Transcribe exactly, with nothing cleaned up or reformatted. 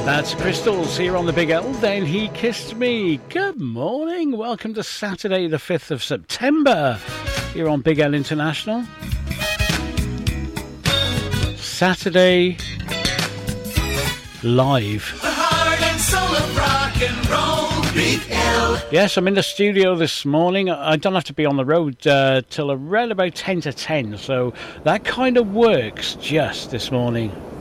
That's Crystals here on the Big L. Then He Kissed Me. Good morning. Welcome to Saturday, the fifth of September, here on Big L International. Saturday live. The heart and soul of rock and roll. Big L. Yes, I'm in the studio this morning. I don't have to be on the road uh, till around about ten to ten, so that kind of works just this morning.